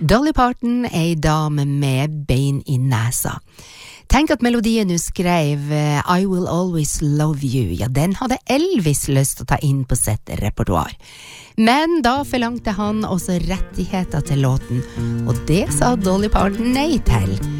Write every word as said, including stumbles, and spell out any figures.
Dolly Parton er ei dame med bein i nesa. Tenk at melodien hun skrev I Will Always Love You, ja, den hadde Elvis lyst til å ta inn på sitt repertoar. Men da forlangte han også rettigheter til låten, og det sa Dolly Parton nei til.